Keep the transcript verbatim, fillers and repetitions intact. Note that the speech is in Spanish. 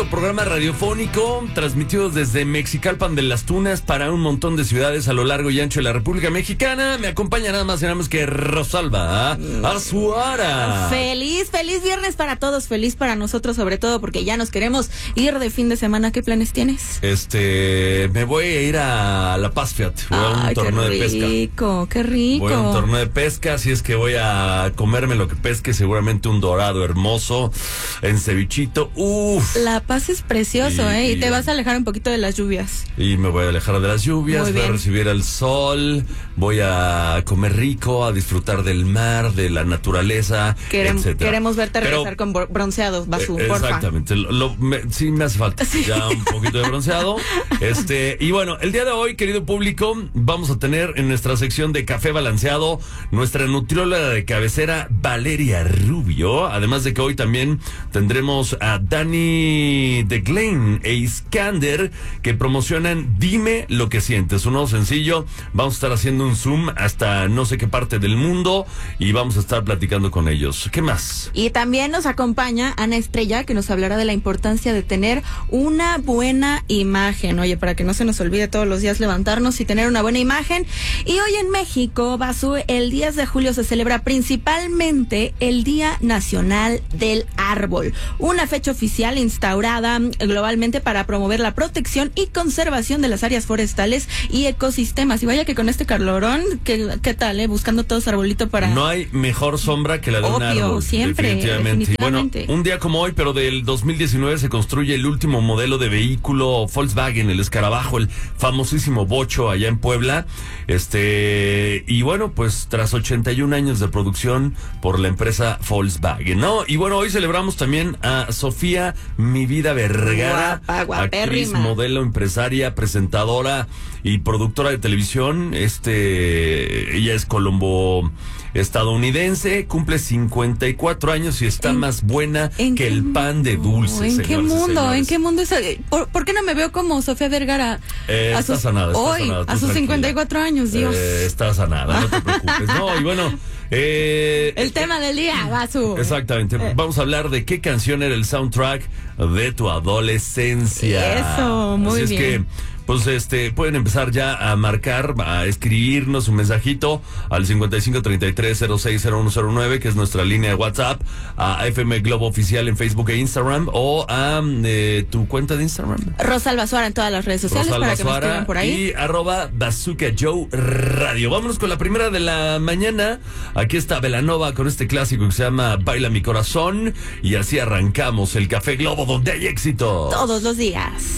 programa radiofónico transmitido desde Mexicalpan de las Tunas para un montón de ciudades a lo largo y ancho de la República Mexicana. Me acompaña nada más y nada más que Rosalba Azuara. Feliz, feliz viernes para todos, feliz para nosotros sobre todo porque ya nos queremos ir de fin de semana. ¿Qué planes tienes? Este, me voy a ir a La Paz, fíjate. Voy a un Ay, torneo qué de pesca. Qué rico, qué rico. Voy a un torneo de pesca, así es que voy a comerme lo que pesque, seguramente un dorado hermoso en cevichito. Uf. La Paz es precioso, y, ¿eh? Y, y te vas a alejar un poquito de las lluvias. Y me voy a alejar de las lluvias, Muy voy bien. a recibir el sol, voy a comer rico, a disfrutar del mar, de la naturaleza, Querem, etcétera. Queremos verte Pero, regresar con bronceado, Basu, eh, porfa. Exactamente, lo, lo, me, sí me hace falta Sí. ya un poquito de bronceado. Este, y bueno, el día de hoy, querido público, vamos a tener en nuestra sección de Café Balanceado nuestra nutrióloga de cabecera, Valeria Rubio. Además de que hoy también tendremos a Dani de Glen e Iskander, que promocionan Dime lo que sientes, un nuevo sencillo. Vamos a estar haciendo un zoom hasta no sé qué parte del mundo y vamos a estar platicando con ellos. ¿Qué más? Y también nos acompaña Ana Estrella, que nos hablará de la importancia de tener una buena imagen. Oye, para que no se nos olvide todos los días levantarnos y tener una buena imagen. Y hoy en México, Basu, el diez de julio se celebra principalmente el Día Nacional del Árbol, una fecha oficial instaurada globalmente para promover la protección y conservación de las áreas forestales y ecosistemas. Y vaya que con este calorón, ¿qué, qué tal, eh? Buscando todos arbolito para... No hay mejor sombra que la de un Obvio, árbol. siempre, definitivamente. definitivamente. Y bueno, un día como hoy, pero del dos mil diecinueve, se construye el último modelo de vehículo Volkswagen, el Escarabajo, el famosísimo Bocho allá en Puebla. Este, y bueno, pues tras ochenta y un años de producción por la empresa Volkswagen, ¿no? Y bueno, hoy celebramos también a Sofía Mi Vida Vergara, Guapa, actriz, guapérrima. modelo, empresaria, presentadora y productora de televisión. Este, ella es colombo estadounidense, cumple cincuenta y cuatro años y está ¿En- más buena ¿En que qué el pan de dulce. ¿En qué señoras y mundo? señores. ¿En qué mundo es? ¿Por, por qué no me veo como Sofía Vergara? Eh, a está sus, sanada, está hoy, sanada, tú a sus tranquila. cincuenta y cuatro años, Dios. Eh, está sanada, no te preocupes. No, y bueno, eh, El tema del día, Basu. exactamente. Eh. Vamos a hablar de qué canción era el soundtrack de tu adolescencia. Eso, muy Así bien. es que, pues, este, pueden empezar ya a marcar, a escribirnos un mensajito al cincuenta y cinco treinta y tres cero seis cero uno cero nueve, que es nuestra línea de WhatsApp, a F M Globo Oficial en Facebook e Instagram, o a eh, tu cuenta de Instagram. Rosalba Suara en todas las redes sociales Rosalba para que me Suara escriban por ahí. y arroba Bazooka Joe Radio. Vámonos con la primera de la mañana. Aquí está Belanova con este clásico que se llama Baila mi corazón. Y así arrancamos el Café Globo, donde hay éxito. Todos los días.